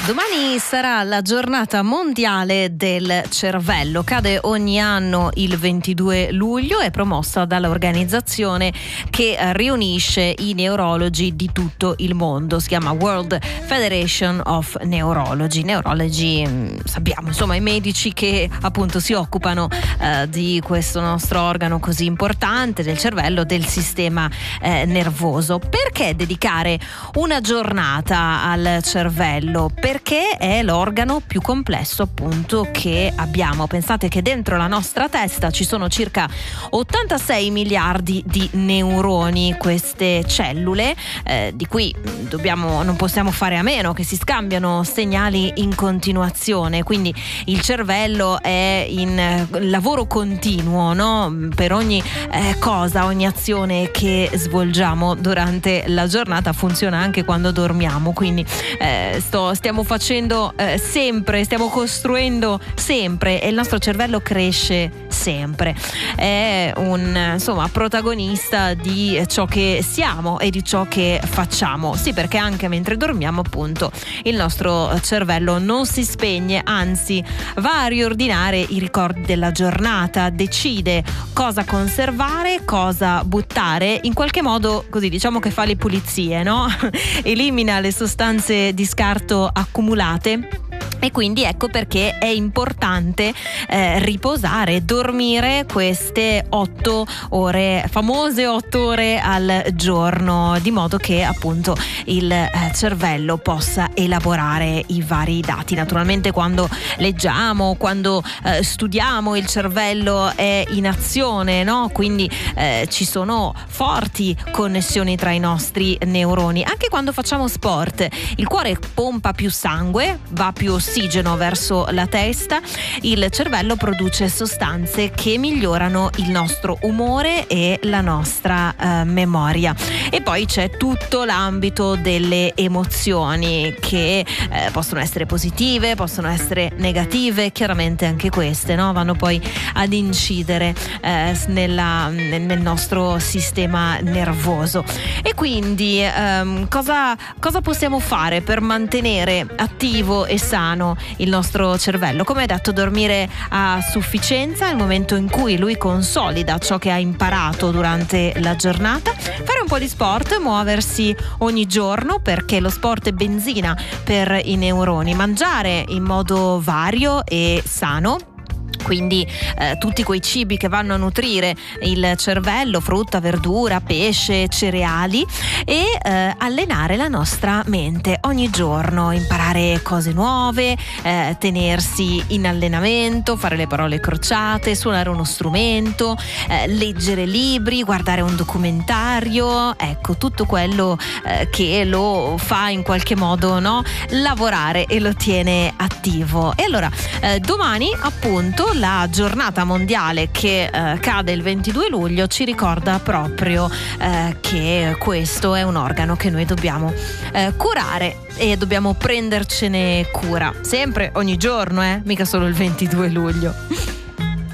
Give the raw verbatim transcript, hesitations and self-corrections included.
Domani sarà la giornata mondiale del cervello, cade ogni anno il ventidue luglio, è promossa dall'organizzazione che riunisce i neurologi di tutto il mondo, si chiama World Federation of Neurology. Neurologi, sappiamo, insomma, i medici che appunto si occupano eh, di questo nostro organo così importante, del cervello, del sistema eh, nervoso. Perché dedicare una giornata al cervello? Perché è l'organo più complesso appunto che abbiamo. Pensate che dentro la nostra testa ci sono circa ottantasei miliardi di neuroni, queste cellule eh, di cui dobbiamo, non possiamo fare a meno, che si scambiano segnali in continuazione, quindi il cervello è in lavoro continuo, no? Per ogni eh, cosa, ogni azione che svolgiamo durante la giornata funziona anche quando dormiamo, quindi eh, sto, stiamo facendo eh, sempre, stiamo costruendo sempre e il nostro cervello cresce sempre. È un insomma protagonista di ciò che siamo e di ciò che facciamo. Sì, perché anche mentre dormiamo appunto il nostro cervello non si spegne, anzi va a riordinare i ricordi della giornata, decide cosa conservare, cosa buttare, in qualche modo così diciamo che fa le pulizie, no? Elimina le sostanze di scarto accumulate. E quindi ecco perché è importante eh, riposare, dormire queste otto ore, famose otto ore al giorno, di modo che appunto il eh, cervello possa elaborare i vari dati. Naturalmente quando leggiamo, quando eh, studiamo, il cervello è in azione, no? Quindi eh, ci sono forti connessioni tra i nostri neuroni. Anche quando facciamo sport, il cuore pompa più sangue, va più ossigeno verso la testa, il cervello produce sostanze che migliorano il nostro umore e la nostra eh, memoria. E poi c'è tutto l'ambito delle emozioni che eh, possono essere positive, possono essere negative, chiaramente anche queste, no? Vanno poi ad incidere eh, nella, nel nostro sistema nervoso. E quindi ehm, cosa, cosa possiamo fare per mantenere attivo e sano il nostro cervello? Come detto, dormire a sufficienza nel momento in cui lui consolida ciò che ha imparato durante la giornata, fare un po' di sport, muoversi ogni giorno perché lo sport è benzina per i neuroni, mangiare in modo vario e sano, quindi eh, tutti quei cibi che vanno a nutrire il cervello, frutta, verdura, pesce, cereali, e eh, allenare la nostra mente ogni giorno, imparare cose nuove, eh, tenersi in allenamento, fare le parole crociate, suonare uno strumento, eh, leggere libri, guardare un documentario, ecco tutto quello eh, che lo fa in qualche modo, no? Lavorare e lo tiene attivo. E allora eh, domani appunto la giornata mondiale che eh, cade il ventidue luglio ci ricorda proprio eh, che questo è un organo che noi dobbiamo eh, curare e dobbiamo prendercene cura sempre, ogni giorno, eh? Mica solo il ventidue luglio.